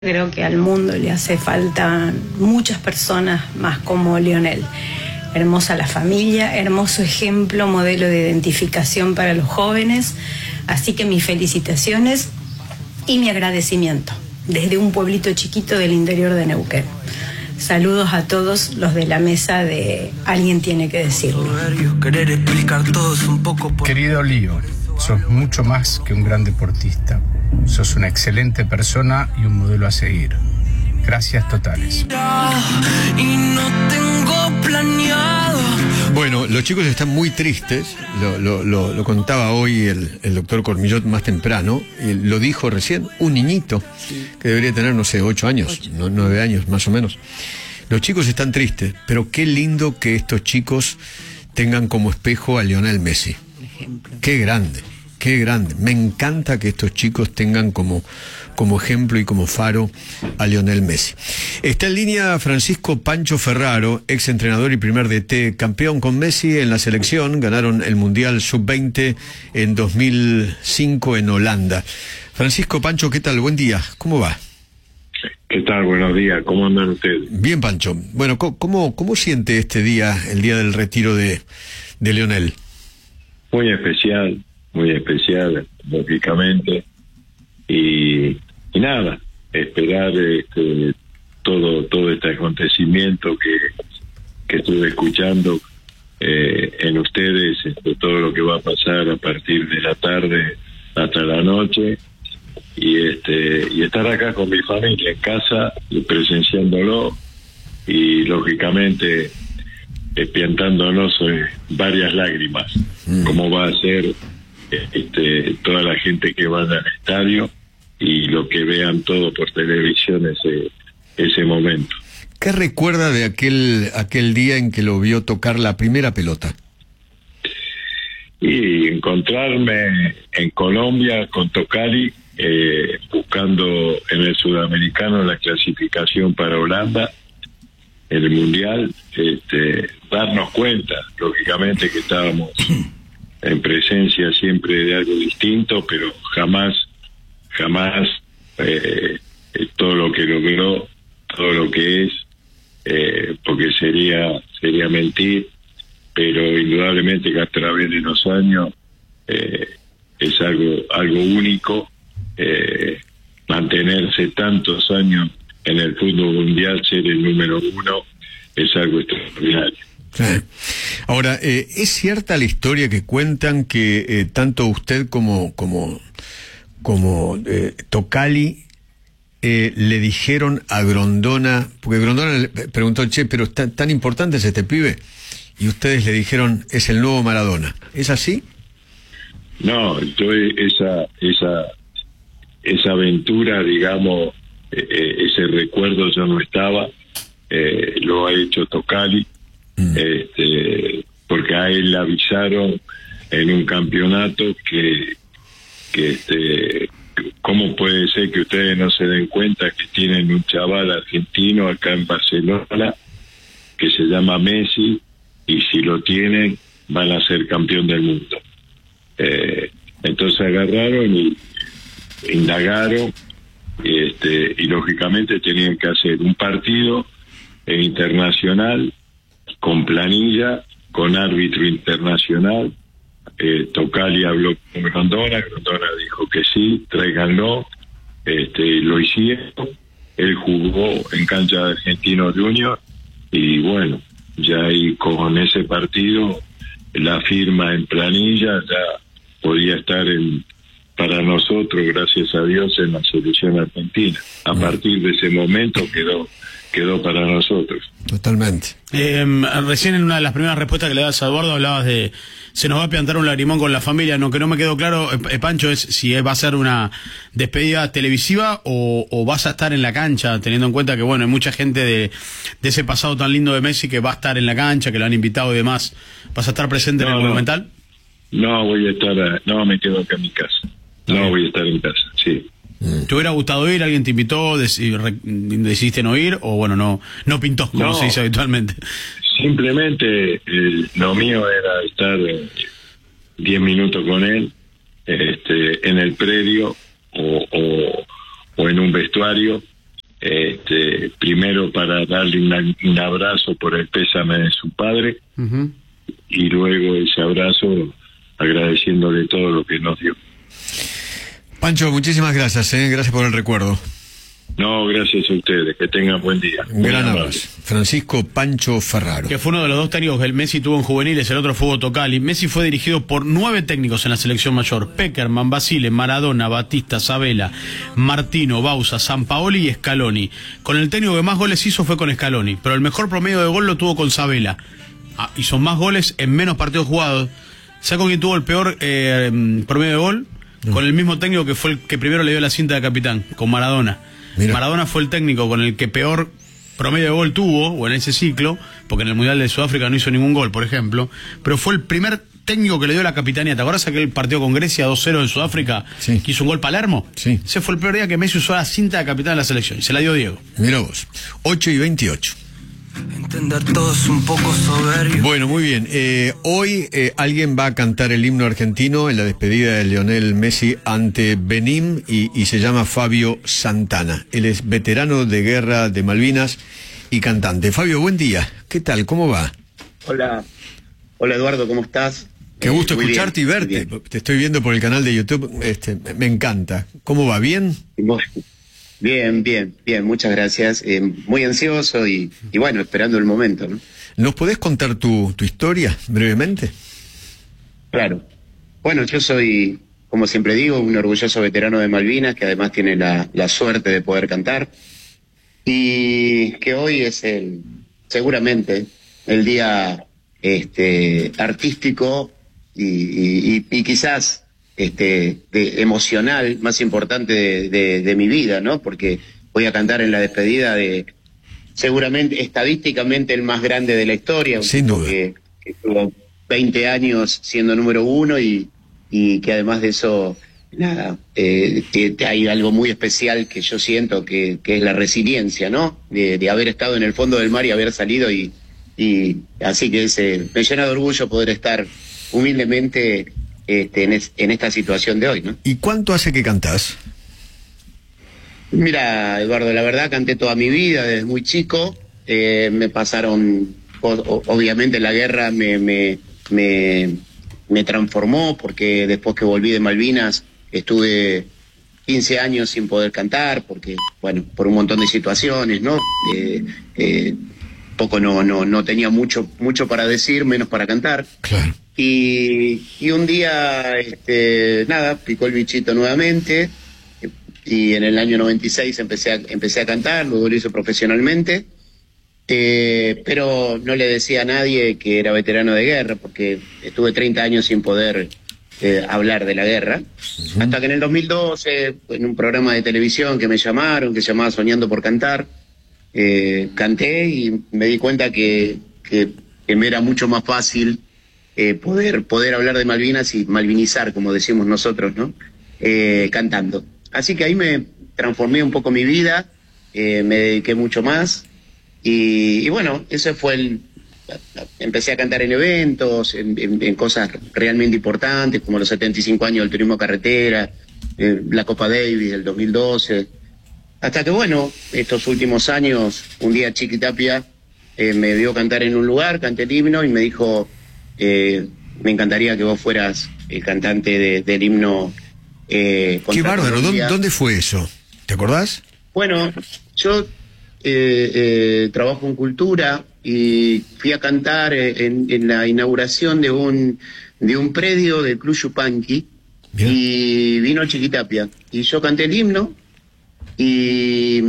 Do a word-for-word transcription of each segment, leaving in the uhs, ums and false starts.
Creo que al mundo le hace falta muchas personas más como Lionel. Hermosa la familia, hermoso ejemplo, modelo de identificación para los jóvenes. Así que mis felicitaciones y mi agradecimiento desde un pueblito chiquito del interior de Neuquén. Saludos a todos los de la mesa de Alguien Tiene que Decirlo. Querido Lío, sos mucho más que un gran deportista. Sos una excelente persona y un modelo a seguir. Gracias totales. Bueno, los chicos están muy tristes. Lo, lo, lo, lo contaba hoy el, el doctor Cormillot más temprano. Y lo dijo recién un niñito que debería tener, no sé, ocho años, no, nueve años más o menos. Los chicos están tristes, pero qué lindo que estos chicos tengan como espejo a Lionel Messi. Qué grande. Qué grande. Me encanta que estos chicos tengan como, como ejemplo y como faro a Lionel Messi. Está en línea Francisco Pancho Ferraro, ex entrenador y primer D T, campeón con Messi en la selección. Ganaron el Mundial sub veinte en dos mil cinco en Holanda. Francisco, Pancho, ¿qué tal? Buen día. ¿Cómo va? ¿Qué tal? Buenos días. ¿Cómo andan ustedes? Bien, Pancho. Bueno, ¿cómo, cómo siente este día, el día del retiro de, de Lionel? Muy especial. Muy especial, lógicamente, y, y nada, esperar este, todo todo este acontecimiento que, que estuve escuchando eh, en ustedes, este, todo lo que va a pasar a partir de la tarde hasta la noche, y este y estar acá con mi familia en casa, y presenciándolo, y lógicamente espiantándonos eh, varias lágrimas, mm. como va a ser Este, toda la gente que va al estadio y lo que vean todo por televisión ese ese momento. ¿Qué recuerda de aquel aquel día en que lo vio tocar la primera pelota? Y encontrarme en Colombia con Tocali, eh, buscando en el sudamericano la clasificación para Holanda, el mundial, este, darnos cuenta, lógicamente, que estábamos en presencia siempre de algo distinto, pero jamás, jamás eh, todo lo que logró, todo lo que es, eh, porque sería sería mentir, pero indudablemente que a través de los años eh, es algo algo único, eh, mantenerse tantos años en el fútbol mundial, ser el número uno, es algo extraordinario. Sí. Ahora, eh, ¿es cierta la historia que cuentan que eh, tanto usted como como como eh, Tocali eh, le dijeron a Grondona, porque Grondona le preguntó, che, pero está, tan importante es este pibe, y ustedes le dijeron, es el nuevo Maradona? ¿Es así? No, yo esa esa esa aventura, digamos, eh, ese recuerdo yo no estaba, eh, lo ha hecho Tocali. Este, porque a él le avisaron en un campeonato que que este cómo puede ser que ustedes no se den cuenta que tienen un chaval argentino acá en Barcelona que se llama Messi, y si lo tienen van a ser campeón del mundo. Eh, entonces agarraron y indagaron, este, y lógicamente tenían que hacer un partido internacional con planilla, con árbitro internacional. eh, Tocali habló con Grondona, Grondona dijo que sí, tráiganlo, este, lo hicieron, él jugó en cancha de Argentinos Juniors, y bueno, ya ahí con ese partido, la firma en planilla ya podía estar en, para nosotros, gracias a Dios, en la selección argentina. A partir de ese momento quedó quedó para nosotros. Totalmente. Eh, recién en una de las primeras respuestas que le das a Eduardo hablabas de se nos va a piantar un lagrimón con la familia. Lo que no me quedó claro, eh, Pancho, es si va a ser una despedida televisiva o, o vas a estar en la cancha, teniendo en cuenta que bueno, hay mucha gente de, de ese pasado tan lindo de Messi que va a estar en la cancha, que lo han invitado y demás. ¿Vas a estar presente no, en el no, Monumental? No, voy a estar, no, me quedo acá en mi casa. No, okay. Voy a estar en casa, sí. ¿Te hubiera gustado ir? ¿Alguien te invitó? ¿Decidiste no ir? ¿O bueno, no no pintó, como no, se dice habitualmente? Simplemente eh, lo mío era estar diez eh, minutos con él, este, en el predio o, o, o en un vestuario, este, primero para darle una, un abrazo por el pésame de su padre, uh-huh. y luego ese abrazo agradeciéndole todo lo que nos dio. Pancho, muchísimas gracias, ¿eh? Gracias por el recuerdo. No, gracias a ustedes, que tengan buen día. Gran abrazo. Francisco Pancho Ferraro. Que fue uno de los dos técnicos que el Messi tuvo en juveniles, el otro fue Tocali. Messi fue dirigido por nueve técnicos en la selección mayor: Peckerman, Basile, Maradona, Batista, Sabella, Martino, Bausa, Sampaoli y Scaloni. Con el técnico que más goles hizo fue con Scaloni, pero el mejor promedio de gol lo tuvo con Sabella. Ah, hizo más goles en menos partidos jugados. ¿Sabe con quién tuvo el peor eh, promedio de gol? No. Con el mismo técnico que fue el que primero le dio la cinta de capitán, con Maradona. Mira. Maradona fue el técnico con el que peor promedio de gol tuvo, o en ese ciclo, porque en el Mundial de Sudáfrica no hizo ningún gol, por ejemplo, pero fue el primer técnico que le dio la capitanía. ¿Te acuerdas aquel partido con Grecia dos cero en Sudáfrica? Sí. Que hizo un gol Palermo. Sí. Ese fue el peor día que Messi usó la cinta de capitán de la selección, y se la dio Diego. Mira vos, ocho y veintiocho. Entender todo es un poco soberbio. Bueno, muy bien. Eh, hoy eh, alguien va a cantar el himno argentino en la despedida de Lionel Messi ante Benín y, y se llama Fabio Santana. Él es veterano de guerra de Malvinas y cantante. Fabio, buen día. ¿Qué tal? ¿Cómo va? Hola. Hola, Eduardo, ¿cómo estás? Qué gusto eh, escucharte bien, y verte. Te estoy viendo por el canal de YouTube. Este, me encanta. ¿Cómo va? ¿Bien? Bien, bien, bien, muchas gracias. Eh, muy ansioso y, y bueno, esperando el momento, ¿no? ¿Nos podés contar tu, tu historia brevemente? Claro. Bueno, yo soy, como siempre digo, un orgulloso veterano de Malvinas que además tiene la, la suerte de poder cantar y que hoy es el, seguramente, el día este, artístico y, y, y, y quizás este de, emocional más importante de, de, de mi vida, ¿no? Porque voy a cantar en la despedida de seguramente estadísticamente el más grande de la historia, sin duda, que, que tuvo veinte años siendo número uno y, y que además de eso nada, eh, que, que hay algo muy especial que yo siento que, que es la resiliencia, ¿no? De, de haber estado en el fondo del mar y haber salido y, y así que ese, me llena de orgullo poder estar humildemente Este, en, es, en esta situación de hoy, ¿no? ¿Y cuánto hace que cantás? Mira, Eduardo, la verdad canté toda mi vida, desde muy chico. Eh, me pasaron, o, obviamente la guerra me, me, me, me transformó, porque después que volví de Malvinas estuve quince años sin poder cantar, porque, bueno, por un montón de situaciones, ¿no? Eh, eh, poco no, no, no tenía mucho, mucho para decir, menos para cantar. Claro. Y, y un día, este, nada, picó el bichito nuevamente y en el año noventa y seis empecé a, empecé a cantar, luego lo hice profesionalmente, eh, pero no le decía a nadie que era veterano de guerra porque estuve treinta años sin poder eh, hablar de la guerra, uh-huh. hasta que en el dos mil doce, en un programa de televisión que me llamaron, que se llamaba Soñando por Cantar, eh, canté y me di cuenta que, que, que me era mucho más fácil Eh, poder poder hablar de Malvinas y malvinizar, como decimos nosotros, ¿no? Eh, cantando. Así que ahí me transformé un poco mi vida, eh, me dediqué mucho más y, y bueno, ese fue el... Empecé a cantar en eventos, en, en, en cosas realmente importantes, como los setenta y cinco años del turismo carretera, eh, la Copa Davis del dos mil doce, hasta que bueno, estos últimos años, un día Chiqui Tapia eh, me vio cantar en un lugar, canté el himno y me dijo... Eh, me encantaría que vos fueras el cantante de, del himno. Eh, Qué bárbaro, ¿Dónde, ¿dónde fue eso? ¿Te acordás? Bueno, yo eh, eh, trabajo en cultura y fui a cantar en, en la inauguración de un de un predio del Club Yupanqui. Bien. Y vino Chiqui Tapia y yo canté el himno y,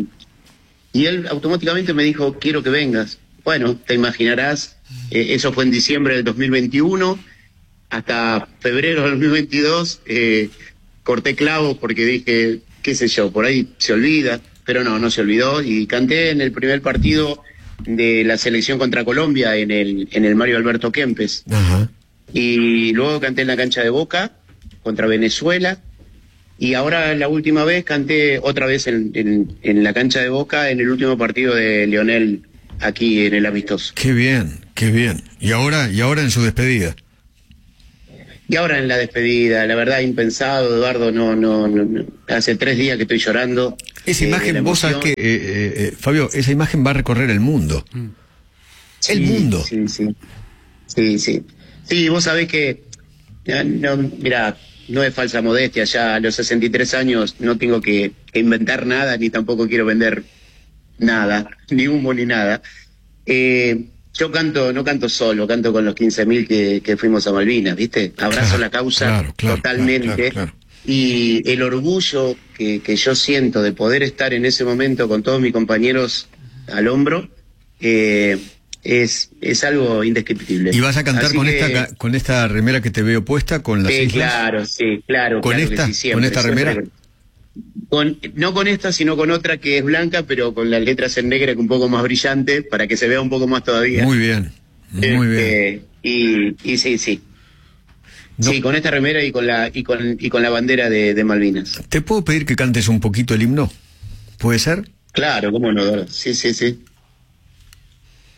y él automáticamente me dijo, quiero que vengas. Bueno, te imaginarás, eh, eso fue en diciembre del dos mil veintiuno, hasta febrero del dos mil veintidós, eh, corté clavos porque dije, qué sé yo, por ahí se olvida, pero no, no se olvidó, y canté en el primer partido de la selección contra Colombia en el, en el Mario Alberto Kempes. Ajá. Y luego canté en la cancha de Boca contra Venezuela, y ahora la última vez canté otra vez en, en, en la cancha de Boca en el último partido de Lionel aquí en el amistoso. Qué bien, qué bien. Y ahora, y ahora en su despedida. y ahora en la despedida, la verdad, impensado, Eduardo, no, no, no, no. Hace tres días que estoy llorando. Esa eh, imagen, vos sabés que, eh, eh, Fabio, esa imagen va a recorrer el mundo. Mm. El sí, mundo. Sí, sí. Sí, sí. Sí, vos sabés que, no, mira, no es falsa modestia, ya a los sesenta y tres años no tengo que, que inventar nada, ni tampoco quiero vender nada, ni humo ni nada. Eh, yo canto, no canto solo, canto con los quince mil que, que fuimos a Malvinas, ¿viste? Abrazo claro, la causa claro, claro, totalmente. Claro, claro, claro. Y el orgullo que, que yo siento de poder estar en ese momento con todos mis compañeros al hombro, eh, es, es algo indescriptible. ¿Y vas a cantar Así con que, esta con esta remera que te veo puesta, con las sí, islas? claro, sí, claro. ¿Con claro esta? Que sí, siempre, ¿Con esta remera? Siempre. Con, no con esta, sino con otra que es blanca, pero con las letras en negra, que un poco más brillante, para que se vea un poco más todavía. Muy bien, muy este, bien. Y, y sí, sí. No. Sí, con esta remera y con la y con y con la bandera de, de Malvinas. ¿Te puedo pedir que cantes un poquito el himno? ¿Puede ser? Claro, cómo no, sí, sí, sí.